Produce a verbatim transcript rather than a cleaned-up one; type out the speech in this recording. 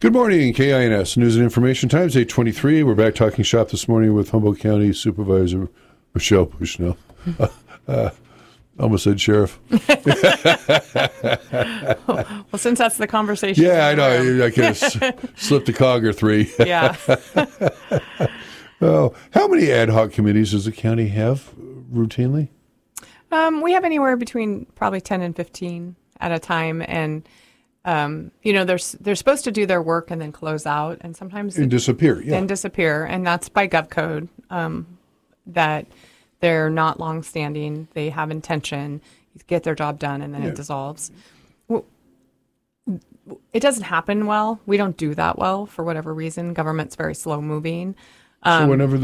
Good morning, K I N S News and Information Times, eight twenty-three. We're back talking shop this morning with Humboldt County Supervisor Michelle Bushnell. Uh, uh, almost said sheriff. Well, since that's the conversation. Yeah, I know. I could have slipped a cog or three. Yeah. Oh, how many ad hoc committees does the county have routinely? Um, we have anywhere between probably ten and fifteen at a time. And, um, you know, they're, they're supposed to do their work and then close out. And sometimes And disappear, yeah. And disappear. And that's by GovCode, um, that they're not long-standing. They have intention, get their job done, and then Yeah. it dissolves. Well, it doesn't happen well. We don't do that well for whatever reason. Government's very slow-moving. So whenever